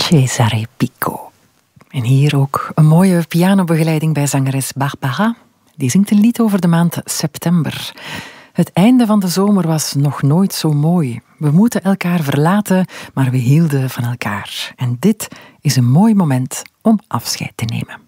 Cesare Picco. En hier ook een mooie pianobegeleiding bij zangeres Barbara. Die zingt een lied over de maand september. Het einde van de zomer was nog nooit zo mooi. We moeten elkaar verlaten, maar we hielden van elkaar. En dit is een mooi moment om afscheid te nemen.